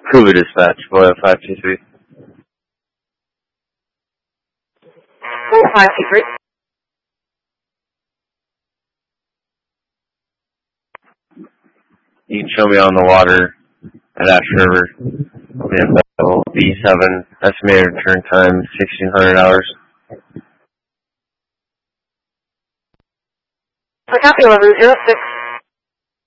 Cuba dispatch, Boyle 523. 523. You can show me on the water at Ash River. B7, estimated return time 1,600 hours. I copy 1106.